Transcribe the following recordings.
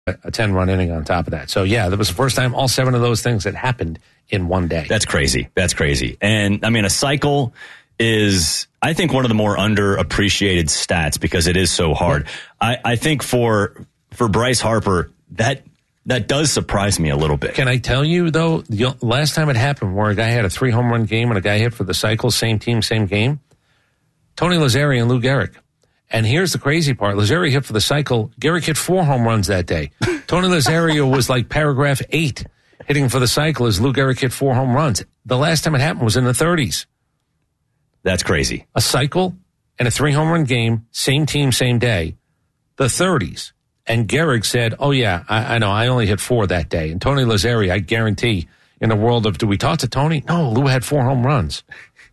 a 10-run inning on top of that. So, yeah, that was the first time all 7 of those things had happened in one day. That's crazy. And, I mean, a cycle is, I think, one of the more underappreciated stats because it is so hard. I think for Bryce Harper, that does surprise me a little bit. Can I tell you, though, the last time it happened where a guy had a 3-home-run game and a guy hit for the cycle, same team, same game? Tony Lazzeri and Lou Gehrig. And here's the crazy part. Lazzeri hit for the cycle. Gehrig hit 4 home runs that day. Tony Lazzeri was like paragraph 8 hitting for the cycle as Lou Gehrig hit 4 home runs. The last time it happened was in the 30s. That's crazy. A cycle and a 3-home-run game, same team, same day, the 30s. And Gehrig said, oh, yeah, I know, I only hit 4 that day. And Tony Lazzeri, I guarantee, in the world of, do we talk to Tony? No, Lou had 4 home runs.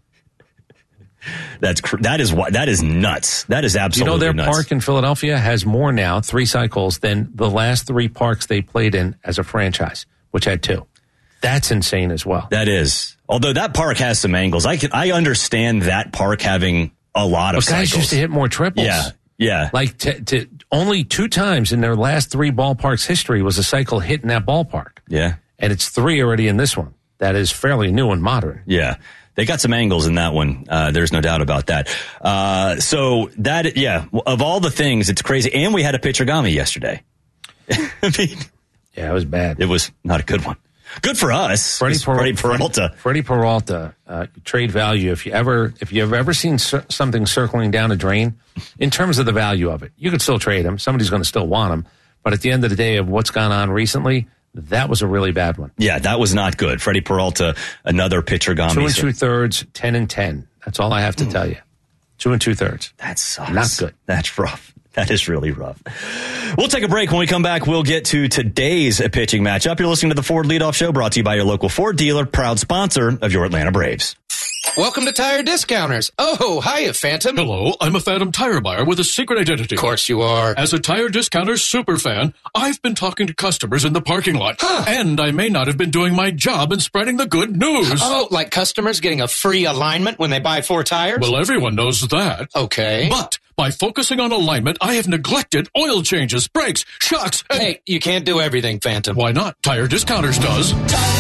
That is nuts. That is absolutely nuts. You know, their park in Philadelphia has more now, 3 cycles, than the last 3 parks they played in as a franchise, which had 2. That's insane as well. That is. Although that park has some angles. I understand that park having a lot of cycles. Guys used to hit more triples. Yeah. Like only 2 times in their last 3 ballparks history was a cycle hit in that ballpark. Yeah. And it's 3 already in this one. That is fairly new and modern. Yeah. They got some angles in that one. There's no doubt about that. So that, of all the things, it's crazy. And we had a pitchergami yesterday. I mean, yeah, it was bad. It was not a good one. Good for us. Freddie Peralta. Trade value. If you've ever seen something circling down a drain, in terms of the value of it, you could still trade him. Somebody's going to still want him. But at the end of the day of what's gone on recently, that was a really bad one. Yeah, that was not good. Freddie Peralta, another pitchergami. 2 2/3, 10-10. That's all I have to tell you. 2 2/3. That sucks. Not good. That's rough. That is really rough. We'll take a break. When we come back, we'll get to today's pitching matchup. You're listening to the Ford Leadoff Show, brought to you by your local Ford dealer, proud sponsor of your Atlanta Braves. Welcome to Tire Discounters. Oh, hiya, Phantom. Hello, I'm a Phantom tire buyer with a secret identity. Of course you are. As a Tire Discounters superfan, I've been talking to customers in the parking lot. And I may not have been doing my job in spreading the good news. Oh, like customers getting a free alignment when they buy 4 tires? Well, everyone knows that. Okay. But by focusing on alignment, I have neglected oil changes, brakes, shocks, and... Hey, you can't do everything, Phantom. Why not? Tire Discounters does.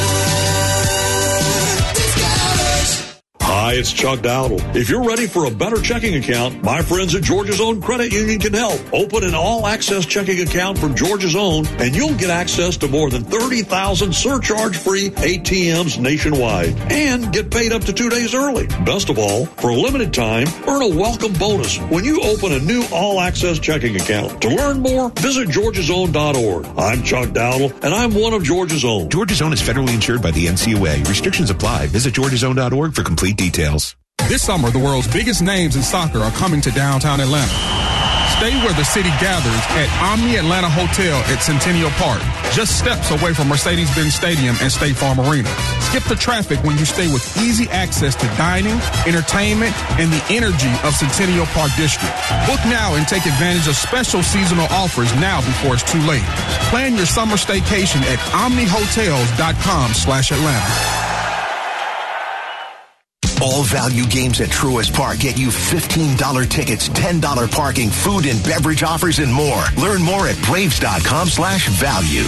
Hi, it's Chuck Dowdle. If you're ready for a better checking account, my friends at Georgia's Own Credit Union can help. Open an all-access checking account from Georgia's Own, and you'll get access to more than 30,000 surcharge-free ATMs nationwide and get paid up to 2 days early. Best of all, for a limited time, earn a welcome bonus when you open a new all-access checking account. To learn more, visit georgiasown.org. I'm Chuck Dowdle, and I'm one of Georgia's Own. Georgia's Own is federally insured by the NCUA. Restrictions apply. Visit georgiasown.org for complete details. This summer, the world's biggest names in soccer are coming to downtown Atlanta. Stay where the city gathers at Omni Atlanta Hotel at Centennial Park, just steps away from Mercedes-Benz Stadium and State Farm Arena. Skip the traffic when you stay with easy access to dining, entertainment, and the energy of Centennial Park District. Book now and take advantage of special seasonal offers now before it's too late. Plan your summer staycation at omnihotels.com/Atlanta. All value games at Truist Park get you $15 tickets, $10 parking, food and beverage offers, and more. Learn more at Braves.com/value.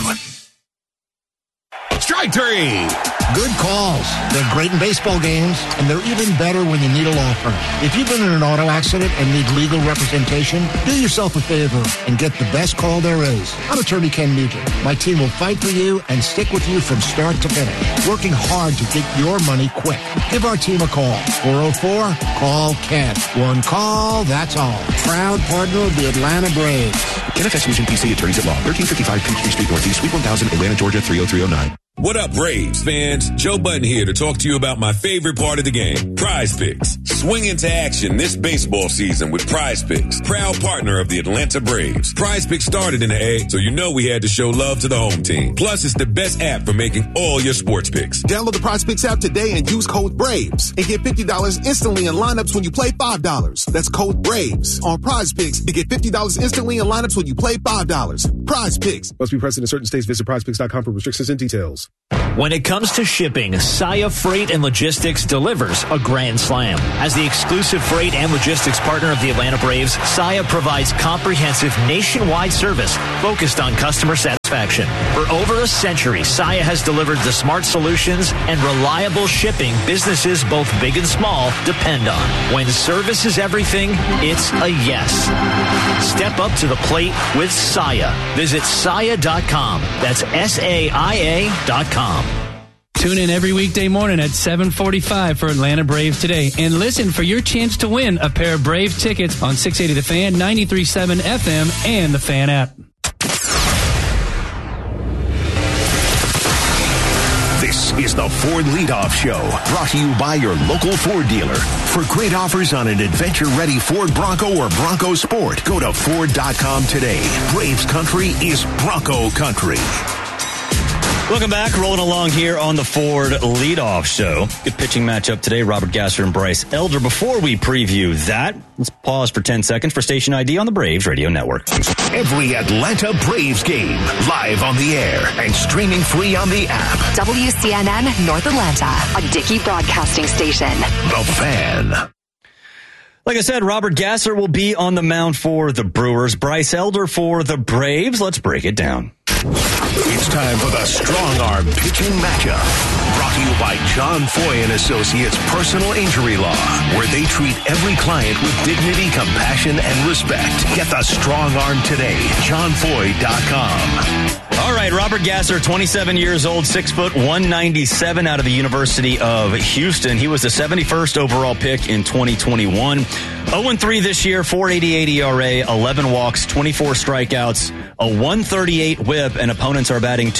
Strike 3. Good calls. They're great in baseball games, and they're even better when you need a law firm. If you've been in an auto accident and need legal representation, do yourself a favor and get the best call there is. I'm attorney Ken Nugent. My team will fight for you and stick with you from start to finish, working hard to get your money quick. Give our team a call. 404-CALL-KEN. One call, that's all. Proud partner of the Atlanta Braves. Kenneth S. Nugent, PC, attorneys at law, 1355 Peachtree Street Northeast, Suite 1000, Atlanta, Georgia, 30309. What up, Braves fans? Joe Budden here to talk to you about my favorite part of the game, Prize Picks. Swing into action this baseball season with Prize Picks, proud partner of the Atlanta Braves. Prize Picks started in the A, so you know we had to show love to the home team. Plus, it's the best app for making all your sports picks. Download the Prize Picks app today and use code BRAVES and get $50 instantly in lineups when you play $5. That's code BRAVES on Prize Picks to get $50 instantly in lineups when you play $5. Prize Picks. Must be present in certain states. Visit prizepicks.com for restrictions and details. When it comes to shipping, Saia Freight and Logistics delivers a grand slam. As the exclusive freight and logistics partner of the Atlanta Braves, Saia provides comprehensive nationwide service focused on customer satisfaction. For over a century, Saia has delivered the smart solutions and reliable shipping businesses both big and small depend on. When service is everything, it's a yes. Step up to the plate with Saia. Visit Saia.com. That's SAIA.com. Tune in every weekday morning at 7:45 for Atlanta Braves Today. And listen for your chance to win a pair of Brave tickets on 680 The Fan, 93.7 FM, and the Fan app. This is the Ford Leadoff Show, brought to you by your local Ford dealer. For great offers on an adventure-ready Ford Bronco or Bronco Sport, go to Ford.com today. Braves country is Bronco country. Welcome back. Rolling along here on the Ford Leadoff Show. Good pitching matchup today. Robert Gasser and Bryce Elder. Before we preview that, let's pause for 10 seconds for station ID on the Braves Radio Network. Every Atlanta Braves game, live on the air and streaming free on the app. WCNN North Atlanta, a Dickey broadcasting station. The Fan. Like I said, Robert Gasser will be on the mound for the Brewers. Bryce Elder for the Braves. Let's break it down. It's time for the Strong Arm Pitching Matchup. Brought to you by John Foy & Associates Personal Injury Law, where they treat every client with dignity, compassion, and respect. Get the Strong Arm today. JohnFoy.com. All right, Robert Gasser, 27 years old, 6 foot, 197 out of the University of Houston. He was the 71st overall pick in 2021. 0-3 this year, 4.88 ERA, 11 walks, 24 strikeouts, a 138 whip, and opponents are batting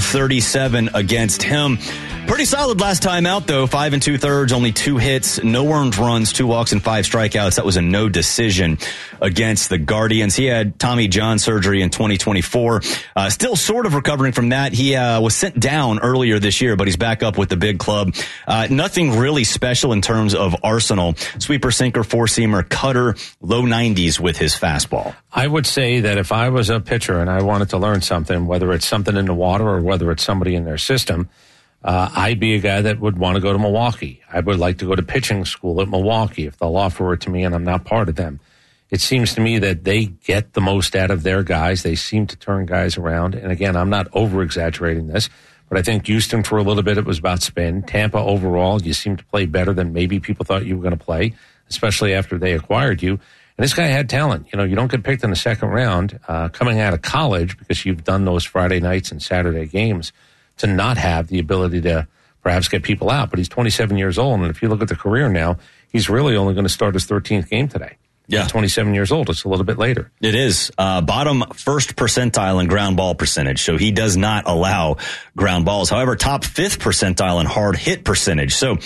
.237 against him. Pretty solid last time out, though. 5 2/3, only 2 hits, no earned runs, 2 walks, and 5 strikeouts. That was a no decision against the Guardians. He had Tommy John surgery in 2024. Still sort of recovering from that. He was sent down earlier this year, but he's back up with the big club. Nothing really special in terms of arsenal. Sweeper, sinker, four-seamer, cutter, low 90s with his fastball. I would say that if I was a pitcher and I wanted to learn something, whether it's something in the water or whether it's somebody in their system, I'd be a guy that would want to go to Milwaukee. I would like to go to pitching school at Milwaukee if they'll offer it to me and I'm not part of them. It seems to me that they get the most out of their guys. They seem to turn guys around. And again, I'm not over-exaggerating this, but I think Houston for a little bit, it was about spin. Tampa overall, you seem to play better than maybe people thought you were going to play, especially after they acquired you. And this guy had talent. You know, you don't get picked in the second round coming out of college because you've done those Friday nights and Saturday games to not have the ability to perhaps get people out. But he's 27 years old, and if you look at the career now, he's really only going to start his 13th game today. Yeah. He's 27 years old. It's a little bit later. It is. Bottom first percentile in ground ball percentage, so he does not allow ground balls. However, top 5th percentile in hard hit percentage. So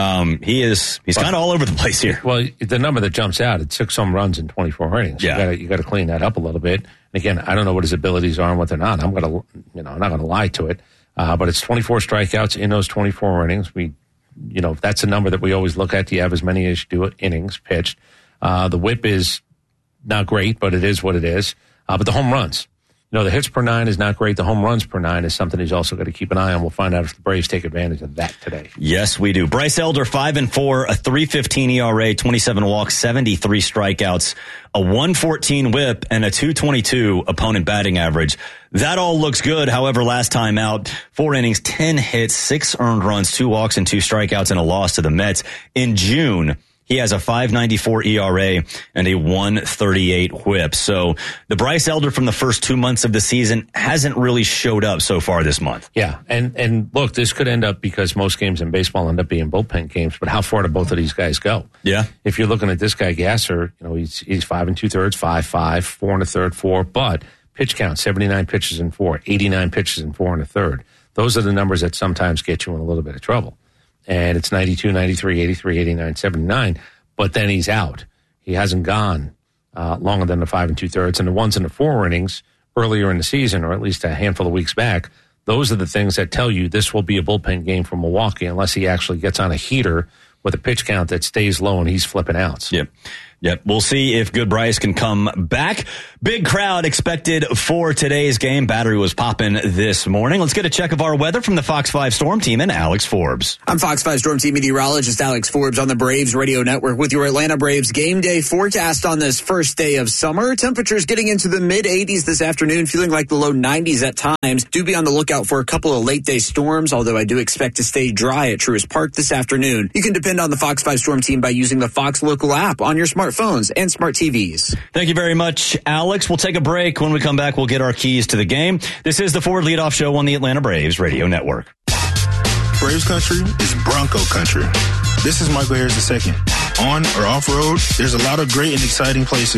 he's kind of all over the place here. Well, the number that jumps out, it's 6 home runs in 24 innings. Yeah. You got to clean that up a little bit. And again, I don't know what his abilities are and what they're not. I'm not going to lie to it. But it's 24 strikeouts in those 24 innings. That's a number that we always look at. Do you have as many as you do innings pitched? The whip is not great, but it is what it is. But the home runs, the hits per 9 is not great. The home runs per 9 is something he's also got to keep an eye on. We'll find out if the Braves take advantage of that today. Yes, we do. Bryce Elder, 5-4, a 3.15 ERA, 27 walks, 73 strikeouts, a 114 whip, and a 222 opponent batting average. That all looks good. However, last time out, 4 innings, 10 hits, 6 earned runs, 2 walks, and 2 strikeouts, and a loss to the Mets. In June, he has a 5.94 ERA and a 1.38 whip. So the Bryce Elder from the first 2 months of the season hasn't really showed up so far this month. Yeah, and look, this could end up because most games in baseball end up being bullpen games. But how far do both of these guys go? Yeah, if you're looking at this guy Gasser, he's 5 2/3, 5.5, 4 1/3, 4. But pitch count 79 pitches in 4, 89 pitches in 4 1/3. Those are the numbers that sometimes get you in a little bit of trouble. And it's 92, 93, 83, 89, 79. But then he's out. He hasn't gone longer than the 5 2/3. And the ones in the 4 innings earlier in the season, or at least a handful of weeks back, those are the things that tell you this will be a bullpen game for Milwaukee unless he actually gets on a heater with a pitch count that stays low and he's flipping outs. Yep. Yep, we'll see if Good Bryce can come back. Big crowd expected for today's game. Battery was popping this morning. Let's get a check of our weather from the Fox 5 Storm Team and Alex Forbes. I'm Fox 5 Storm Team meteorologist Alex Forbes on the Braves Radio Network with your Atlanta Braves game day forecast on this first day of summer. Temperatures getting into the mid-80s this afternoon, feeling like the low 90s at times. Do be on the lookout for a couple of late-day storms, although I do expect to stay dry at Truist Park this afternoon. You can depend on the Fox 5 Storm Team by using the Fox Local app on your smartphones and smart TVs. Thank you very much, Alex. We'll take a break. When we come back, we'll get our keys to the game. This is the Ford Leadoff Show on the Atlanta Braves Radio Network. Braves country is Bronco country. This is Michael Harris II. On or off road, there's a lot of great and exciting places